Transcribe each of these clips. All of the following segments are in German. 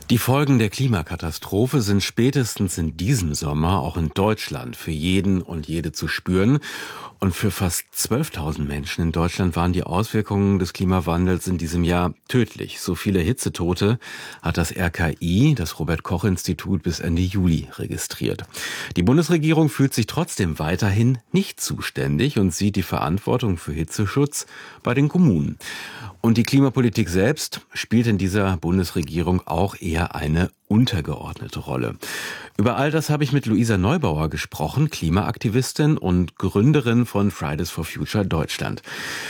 Die Folgen der Klimakatastrophe sind spätestens in diesem Sommer auch in Deutschland für jeden und jede zu spüren. Und für fast 12.000 Menschen in Deutschland waren die Auswirkungen des Klimawandels in diesem Jahr tödlich. So viele Hitzetote hat das RKI, das Robert-Koch-Institut, bis Ende Juli registriert. Die Bundesregierung fühlt sich trotzdem weiterhin nicht zuständig und sieht die Verantwortung für Hitzeschutz bei den Kommunen. Und die Klimapolitik selbst spielt in dieser Bundesregierung auch eher eine untergeordnete Rolle. Über all das habe ich mit Luisa Neubauer gesprochen, Klimaaktivistin und Gründerin von Fridays for Future Deutschland.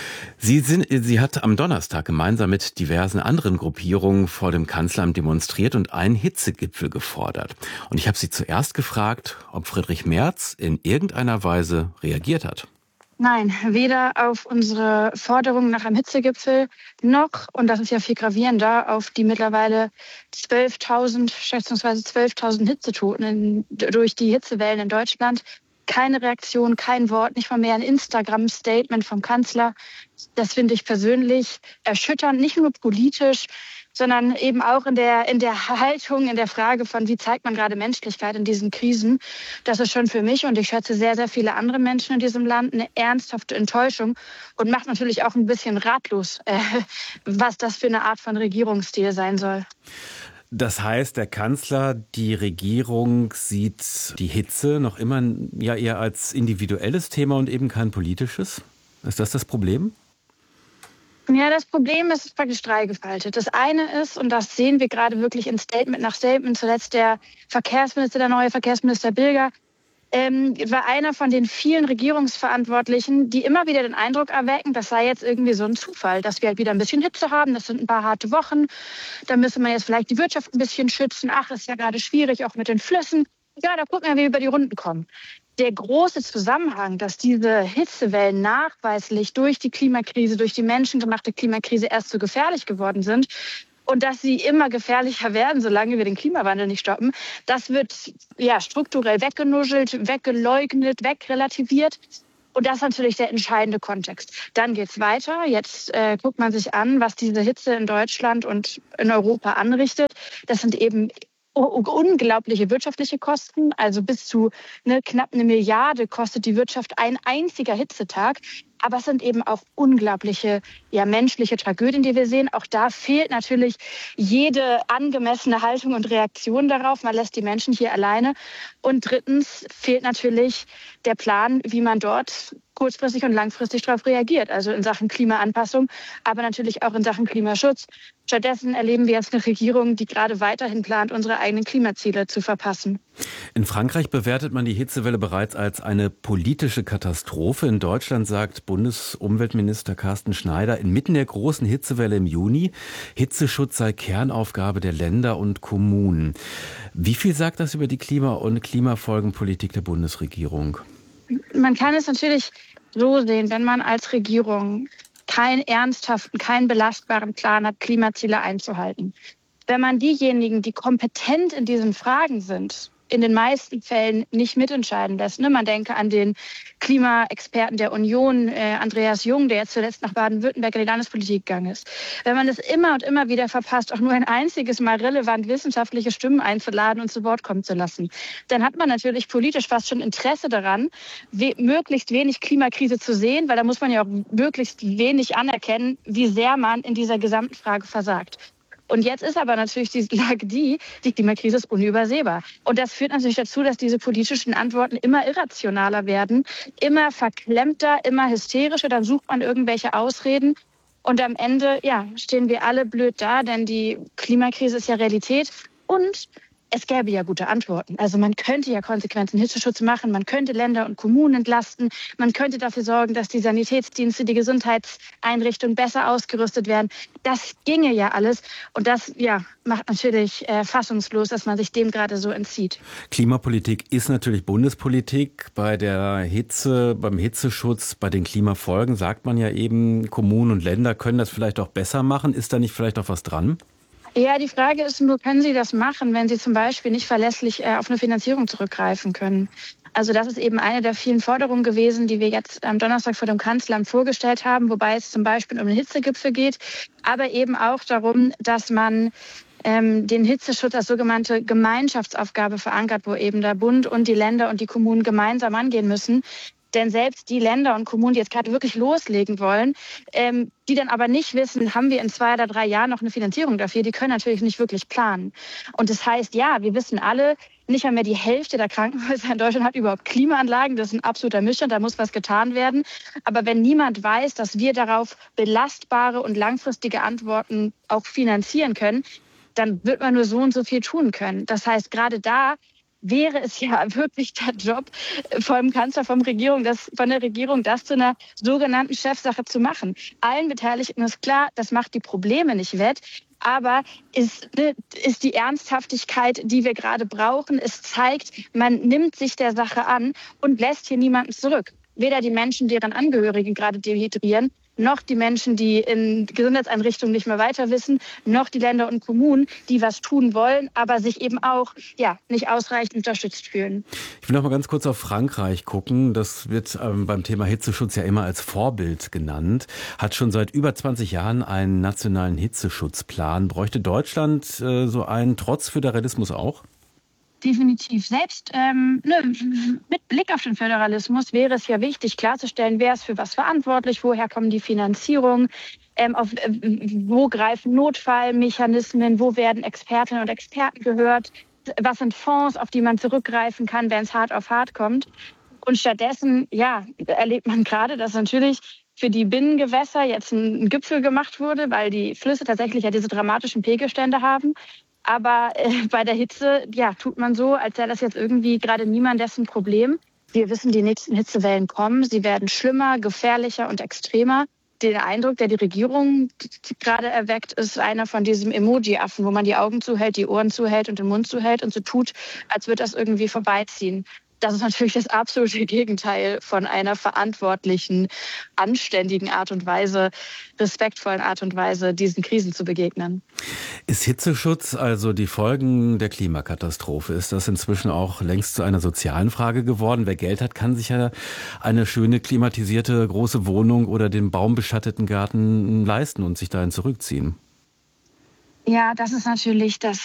Sie hat am Donnerstag gemeinsam mit diversen anderen Gruppierungen vor dem Kanzleramt demonstriert und einen Hitzegipfel gefordert. Und ich habe sie zuerst gefragt, ob Friedrich Merz in irgendeiner Weise reagiert hat. Nein, weder auf unsere Forderung nach einem Hitzegipfel noch, und das ist ja viel gravierender, auf die mittlerweile 12.000, schätzungsweise 12.000 Hitzetoten durch die Hitzewellen in Deutschland. Keine Reaktion, kein Wort, nicht mal mehr ein Instagram-Statement vom Kanzler. Das finde ich persönlich erschütternd, nicht nur politisch, sondern eben auch in der Haltung, in der Frage von, wie zeigt man gerade Menschlichkeit in diesen Krisen. Das ist schon für mich und ich schätze sehr, sehr viele andere Menschen in diesem Land eine ernsthafte Enttäuschung und macht natürlich auch ein bisschen ratlos, was das für eine Art von Regierungsstil sein soll. Das heißt, der Kanzler, die Regierung sieht die Hitze noch immer ja eher als individuelles Thema und eben kein politisches. Ist das Problem? Ja, das Problem ist praktisch dreigefaltet. Das eine ist, und das sehen wir gerade wirklich in Statement nach Statement, zuletzt der neue Verkehrsminister Bilger, war einer von den vielen Regierungsverantwortlichen, die immer wieder den Eindruck erwecken, das sei jetzt irgendwie so ein Zufall, dass wir halt wieder ein bisschen Hitze haben, das sind ein paar harte Wochen, da müssen wir jetzt vielleicht die Wirtschaft ein bisschen schützen, ach, ist ja gerade schwierig, auch mit den Flüssen. Ja, da gucken wir, wie wir über die Runden kommen. Der große Zusammenhang, dass diese Hitzewellen nachweislich durch die Klimakrise, durch die menschengemachte Klimakrise erst so gefährlich geworden sind und dass sie immer gefährlicher werden, solange wir den Klimawandel nicht stoppen, das wird ja strukturell weggenuschelt, weggeleugnet, wegrelativiert. Und das ist natürlich der entscheidende Kontext. Dann geht's weiter. Jetzt guckt man sich an, was diese Hitze in Deutschland und in Europa anrichtet. Das sind eben unglaubliche wirtschaftliche Kosten, also bis zu knapp 1 Milliarde kostet die Wirtschaft ein einziger Hitzetag. Aber es sind eben auch unglaubliche menschliche Tragödien, die wir sehen. Auch da fehlt natürlich jede angemessene Haltung und Reaktion darauf. Man lässt die Menschen hier alleine. Und drittens fehlt natürlich der Plan, wie man dort kurzfristig und langfristig darauf reagiert. Also in Sachen Klimaanpassung, aber natürlich auch in Sachen Klimaschutz. Stattdessen erleben wir jetzt eine Regierung, die gerade weiterhin plant, unsere eigenen Klimaziele zu verpassen. In Frankreich bewertet man die Hitzewelle bereits als eine politische Katastrophe. In Deutschland sagt Bundesumweltminister Carsten Schneider inmitten der großen Hitzewelle im Juni, Hitzeschutz sei Kernaufgabe der Länder und Kommunen. Wie viel sagt das über die Klima- und Klimafolgenpolitik der Bundesregierung? Man kann es natürlich so sehen, wenn man als Regierung keinen ernsthaften, keinen belastbaren Plan hat, Klimaziele einzuhalten. Wenn man diejenigen, die kompetent in diesen Fragen sind, in den meisten Fällen nicht mitentscheiden lässt. Man denke an den Klimaexperten der Union, Andreas Jung, der jetzt zuletzt nach Baden-Württemberg in die Landespolitik gegangen ist. Wenn man es immer und immer wieder verpasst, auch nur ein einziges Mal relevant wissenschaftliche Stimmen einzuladen und zu Wort kommen zu lassen, dann hat man natürlich politisch fast schon Interesse daran, möglichst wenig Klimakrise zu sehen, weil da muss man ja auch möglichst wenig anerkennen, wie sehr man in dieser gesamten Frage versagt. Und jetzt ist aber natürlich die Lage die Klimakrise ist unübersehbar. Und das führt natürlich dazu, dass diese politischen Antworten immer irrationaler werden, immer verklemmter, immer hysterischer. Dann sucht man irgendwelche Ausreden. Und am Ende, stehen wir alle blöd da, denn die Klimakrise ist ja Realität. Und es gäbe ja gute Antworten. Also man könnte ja konsequenten Hitzeschutz machen, man könnte Länder und Kommunen entlasten, man könnte dafür sorgen, dass die Sanitätsdienste, die Gesundheitseinrichtungen besser ausgerüstet werden. Das ginge ja alles und das macht natürlich fassungslos, dass man sich dem gerade so entzieht. Klimapolitik ist natürlich Bundespolitik. Bei der Hitze, beim Hitzeschutz, bei den Klimafolgen sagt man ja eben, Kommunen und Länder können das vielleicht auch besser machen. Ist da nicht vielleicht auch was dran? Ja, die Frage ist nur, können Sie das machen, wenn Sie zum Beispiel nicht verlässlich auf eine Finanzierung zurückgreifen können? Also das ist eben eine der vielen Forderungen gewesen, die wir jetzt am Donnerstag vor dem Kanzleramt vorgestellt haben, wobei es zum Beispiel um den Hitzegipfel geht, aber eben auch darum, dass man den Hitzeschutz als sogenannte Gemeinschaftsaufgabe verankert, wo eben der Bund und die Länder und die Kommunen gemeinsam angehen müssen. Denn selbst die Länder und Kommunen, die jetzt gerade wirklich loslegen wollen, die dann aber nicht wissen, haben wir in 2 oder 3 Jahren noch eine Finanzierung dafür, die können natürlich nicht wirklich planen. Und das heißt, ja, wir wissen alle, nicht einmal mehr die Hälfte der Krankenhäuser in Deutschland hat überhaupt Klimaanlagen. Das ist ein absoluter Missstand, da muss was getan werden. Aber wenn niemand weiß, dass wir darauf belastbare und langfristige Antworten auch finanzieren können, dann wird man nur so und so viel tun können. Das heißt, gerade da wäre es ja wirklich der Job vom Kanzler, von der Regierung, das zu einer sogenannten Chefsache zu machen. Allen Beteiligten ist klar, das macht die Probleme nicht wett. Aber ist die Ernsthaftigkeit, die wir gerade brauchen. Es zeigt, man nimmt sich der Sache an und lässt hier niemanden zurück. Weder die Menschen, deren Angehörigen gerade dehydrieren, noch die Menschen, die in Gesundheitseinrichtungen nicht mehr weiter wissen, noch die Länder und Kommunen, die was tun wollen, aber sich eben auch nicht ausreichend unterstützt fühlen. Ich will noch mal ganz kurz auf Frankreich gucken. Das wird beim Thema Hitzeschutz ja immer als Vorbild genannt. Hat schon seit über 20 Jahren einen nationalen Hitzeschutzplan. Bräuchte Deutschland so einen trotz Föderalismus auch? Definitiv. Selbst mit Blick auf den Föderalismus wäre es ja wichtig, klarzustellen, wer ist für was verantwortlich, woher kommen die Finanzierungen, wo greifen Notfallmechanismen, wo werden Expertinnen und Experten gehört, was sind Fonds, auf die man zurückgreifen kann, wenn es hart auf hart kommt. Und stattdessen, erlebt man gerade, dass natürlich für die Binnengewässer jetzt ein Gipfel gemacht wurde, weil die Flüsse tatsächlich ja diese dramatischen Pegelstände haben. Aber bei der Hitze, tut man so, als sei das jetzt irgendwie gerade niemandessen Problem. Wir wissen, die nächsten Hitzewellen kommen. Sie werden schlimmer, gefährlicher und extremer. Der Eindruck, der die Regierung gerade erweckt, ist einer von diesem Emoji-Affen, wo man die Augen zuhält, die Ohren zuhält und den Mund zuhält und so tut, als würde das irgendwie vorbeiziehen. Das ist natürlich das absolute Gegenteil von einer verantwortlichen, anständigen Art und Weise, respektvollen Art und Weise, diesen Krisen zu begegnen. Ist Hitzeschutz, also die Folgen der Klimakatastrophe, ist das inzwischen auch längst zu einer sozialen Frage geworden? Wer Geld hat, kann sich ja eine schöne klimatisierte große Wohnung oder den baumbeschatteten Garten leisten und sich dahin zurückziehen. Ja, das ist natürlich das